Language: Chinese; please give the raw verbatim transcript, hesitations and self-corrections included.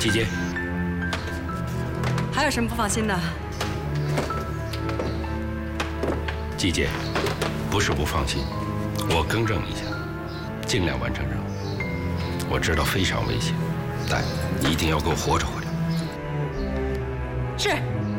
季姐， 还有什么不放心的？ 季姐，不是不放心，我更正一下，尽量完成任务。我知道非常危险，但你一定要给我活着回来。 是。